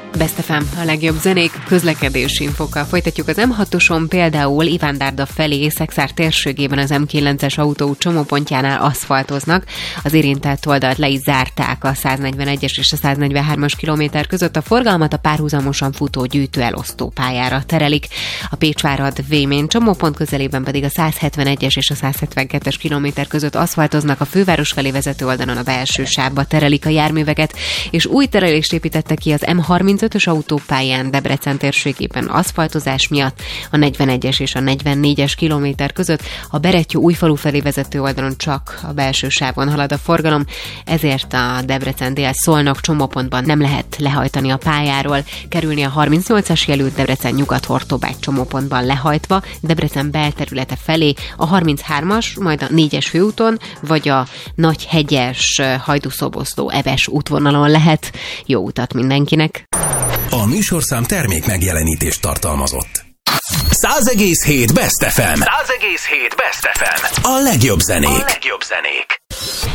Best FM, a legjobb zenék, közlekedési infokkal folytatjuk. Az M6-oson például Iván-Dárda felé Szekszár térségében az M9-es autóút csomópontjánál aszfaltoznak. Az érintett oldalt le is zárták a 141-es és a 143-as kilométer között. A forgalmat a párhuzamosan futó gyűjtőelosztó pályára terelik. A Pécsvárad-Vémény csomópont közelében pedig a 171-es és a 172-es kilométer között aszfaltoznak. A főváros felé vezető oldalon a belső sávba terelik a járműveket, és új terelést építettek ki az M35-ös autópályán Debrecen térségében aszfaltozás miatt a 41-es és a 44-es kilométer között. A Berettyó-Újfalu felé vezető oldalon csak a belső sávon halad a forgalom, ezért a Debrecen-Dél-Szolnok csomópontban nem lehet lehajtani a pályáról, kerülni a 38-as jelült Debrecen Nyugat-Hortobágy csomópontban lehajtva, Debrecen belterülete felé a 33-as, majd a 4-es főúton, vagy a Nagyhegyes Hajdúszoboszló Eves útvonalon lehet. Jó utat mindenkinek! A műsorszám termék megjelenítést tartalmazott. 100,7 Best FM. 100,7 Best FM. A legjobb zenék.